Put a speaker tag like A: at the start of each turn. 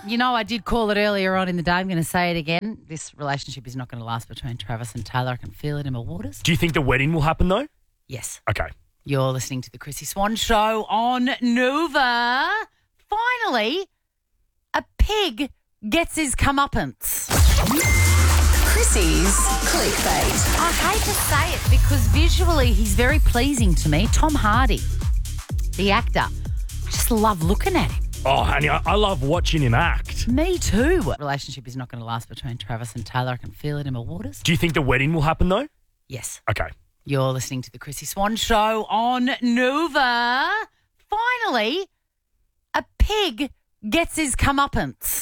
A: You know, I did call it earlier on in the day. I'm going to say it again. This relationship is not going to last between Travis and Taylor. I can feel it in my waters.
B: Do you think the wedding will happen though?
A: Yes.
B: Okay.
A: You're listening to the Chrissy Swan Show on Nova. Finally, a pig gets his comeuppance.
C: Chrissy's clickbait.
A: I hate to say it because visually he's very pleasing to me. Tom Hardy, the actor. I just love looking at him.
B: Oh, honey, I love watching him act.
A: Me too. Relationship is not going to last between Travis and Taylor. I can feel it in my waters.
B: Do you think the wedding will happen though?
A: Yes.
B: Okay.
A: You're listening to the Chrissy Swan Show on Nova. Finally, a pig gets his comeuppance.